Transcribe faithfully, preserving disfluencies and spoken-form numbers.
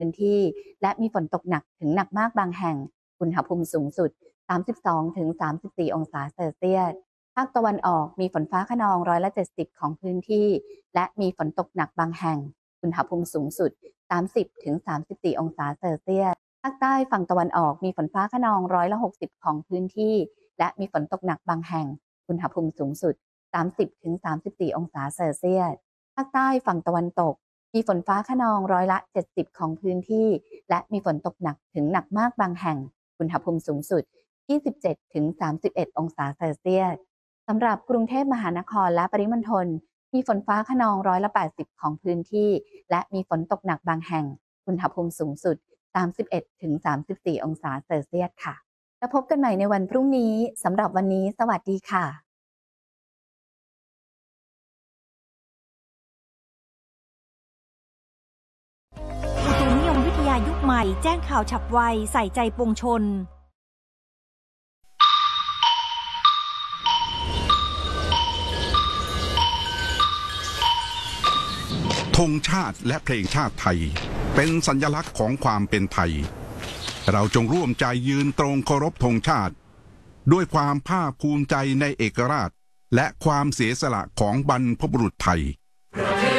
พื้นที่และมีฝนตกหนักถึงหนักมากบางแห่งอุณหภูมิสูงสุด สามสิบสองถึงสามสิบสี่ องศาเซลเซียสภาคตะวันออกมีฝนฟ้าคะนองร้อยละเจ็ดสิบของพื้นที่และมีฝนตกหนักบางแห่งอุณหภูมิสูงสุด สามสิบถึงสามสิบสี่ องศาเซลเซียสภาคใต้ฝั่งตะวันออกมีฝนฟ้าคะนองร้อยละหกสิบของพื้นที่และมีฝนตกหนักบางแห่งอุณหภูมิสูงสุด สามสิบถึงสามสิบสี่ องศาเซลเซียสภาคใต้ฝั่งตะวันตกมีฝนฟ้าคะนองร้อยละเจ็ดสิบของพื้นที่และมีฝนตกหนักถึงหนักมากบางแห่งอุณหภูมิสูงสุด ยี่สิบเจ็ดถึงสามสิบเอ็ด องศาเซลเซียสสำหรับกรุงเทพมหานครและปริมณฑลมีฝนฟ้าคะนองร้อยละแปดสิบของพื้นที่และมีฝนตกหนักบางแห่งอุณหภูมิสูงสุด สามสิบเอ็ดถึงสามสิบสี่ องศาเซลเซียสค่ะแล้วพบกันใหม่ในวันพรุ่งนี้สำหรับวันนี้สวัสดีค่ะอุตุนิยมวิทยายุคใหม่แจ้งข่าวฉับไวใส่ใจปวงชนธงชาติและเพลงชาติไทยเป็นสัญลักษณ์ของความเป็นไทยเราจงร่วมใจยืนตรงเคารพธงชาติด้วยความภาคภูมิใจในเอกราชและความเสียสละของบรรพบุรุษไทย